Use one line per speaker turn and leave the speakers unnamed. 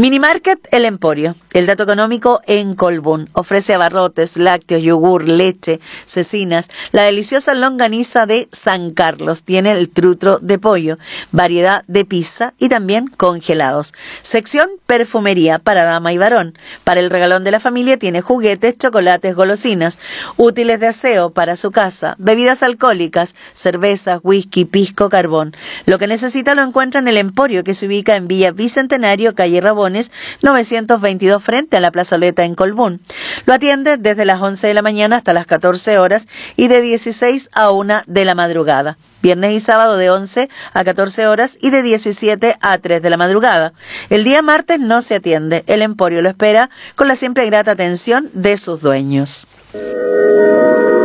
Minimarket El Emporio, el dato económico en Colbún. Ofrece abarrotes, lácteos, yogur, leche, cecinas, la deliciosa longaniza de San Carlos. Tiene el trutro de pollo, variedad de pizza y también congelados. Sección perfumería para dama y varón. Para el regalón de la familia tiene juguetes, chocolates, golosinas, útiles de aseo para su casa, bebidas alcohólicas, cervezas, whisky, pisco, carbón. Lo que necesita lo encuentra en El Emporio, que se ubica en Villa Bicentenario, calle Rabones, 922 frente a la plazoleta en Colbún. Lo atiende desde las 11 de la mañana hasta las 14 horas y de 16 a 1 de la madrugada. Viernes y sábado de 11 a 14 horas y de 17 a 3 de la madrugada. El día martes no se atiende. El Emporio lo espera con la siempre grata atención de sus dueños.